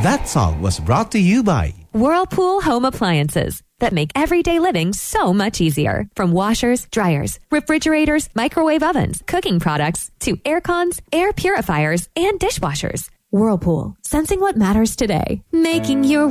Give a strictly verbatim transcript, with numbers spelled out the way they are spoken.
That song was brought to you by Whirlpool Home Appliances that make everyday living so much easier. From washers, dryers, refrigerators, microwave ovens, cooking products, to air cons, air purifiers, and dishwashers. Whirlpool, sensing what matters today, making your